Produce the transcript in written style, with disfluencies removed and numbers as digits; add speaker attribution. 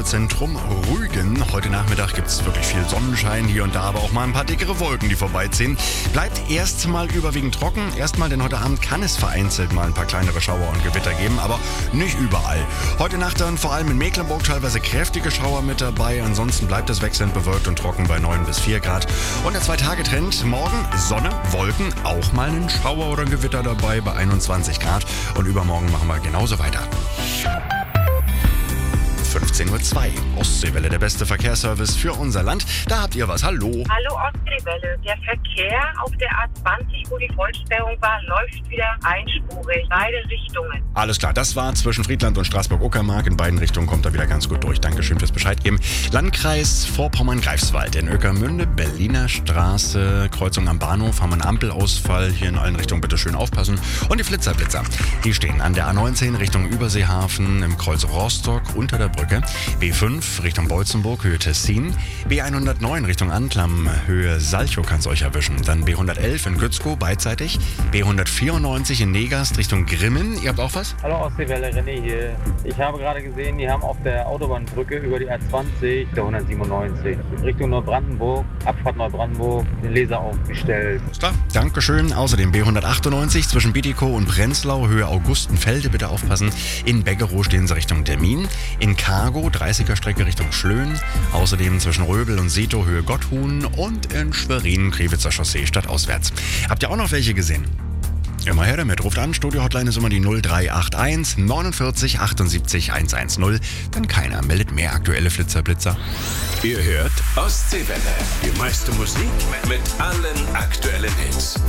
Speaker 1: Stadtzentrum Rügen. Heute Nachmittag gibt es wirklich viel Sonnenschein hier und da, aber auch mal ein paar dickere Wolken, die vorbeiziehen. Bleibt erstmal überwiegend trocken. Erstmal, denn heute Abend kann es vereinzelt mal ein paar kleinere Schauer und Gewitter geben, aber nicht überall. Heute Nacht dann vor allem in Mecklenburg teilweise kräftige Schauer mit dabei. Ansonsten bleibt es wechselnd bewölkt und trocken bei 9 bis 4 Grad. Und der 2-Tage-Trend: morgen Sonne, Wolken, auch mal ein Schauer oder ein Gewitter dabei bei 21 Grad. Und übermorgen machen wir genauso weiter. 15:02 Uhr. Ostseewelle, der beste Verkehrsservice für unser Land. Da habt ihr was. Hallo.
Speaker 2: Hallo Ostseewelle. Der Verkehr auf der A20, wo die Vollsperrung war, läuft wieder einspurig. Beide Richtungen.
Speaker 1: Alles klar, das war zwischen Friedland und Straßburg-Uckermark. In beiden Richtungen kommt er wieder ganz gut durch. Dankeschön fürs Bescheid geben. Landkreis Vorpommern-Greifswald. In Ueckermünde, Berliner Straße, Kreuzung am Bahnhof, haben wir einen Ampelausfall. Hier in allen Richtungen bitte schön aufpassen. Und die Flitzer, die stehen an der A19 Richtung Überseehafen im Kreuz Rostock unter der Brücke. B5 Richtung Beutzenburg, Höhe Tessin. B109 Richtung Anklam, Höhe Salchow kann es euch erwischen. Dann B111 in Gützkow beidseitig. B194 in Negast Richtung Grimmen. Ihr habt auch was?
Speaker 3: Hallo Ostseewelle, René hier. Ich habe gerade gesehen, die haben auf der Autobahnbrücke über die A20, der 197, Richtung Neubrandenburg, Abfahrt Neubrandenburg, den Laser aufgestellt.
Speaker 1: Klar, Dankeschön. Außerdem B198 zwischen Bietigkow und Prenzlau, Höhe Augustenfelde, bitte aufpassen. In Beggerow stehen sie Richtung Termin. In Cargo, 30er-Strecke Richtung Schlön. Außerdem zwischen Röbel und Setow, Höhe Gotthuhn. Und in Schwerin, Krewitzer Chaussee, stadtauswärts. Habt ihr auch noch welche gesehen? Immer her damit. Ruft an. Studio-Hotline ist immer die 0381 49 78 110. Dann keiner meldet mehr aktuelle Flitzer-Blitzer.
Speaker 4: Ihr hört Ostseewelle. Die meiste Musik mit allen aktuellen Hits.